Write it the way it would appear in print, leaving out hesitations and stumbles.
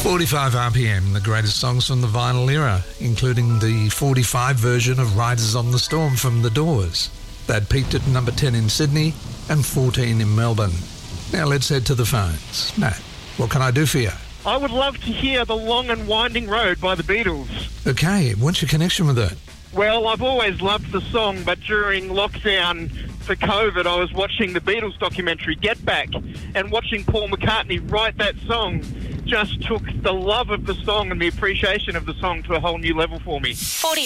45 RPM, the greatest songs from the vinyl era, including the 45 version of Riders on the Storm from The Doors. That peaked at number 10 in Sydney and 14 in Melbourne. Now let's head to the phones. Matt, what can I do for you? I would love to hear The Long and Winding Road by the Beatles. Okay, what's your connection with it? Well, I've always loved the song, but during lockdown for COVID, I was watching the Beatles documentary Get Back, and watching Paul McCartney write that song just took the love of the song and the appreciation of the song to a whole new level for me. 45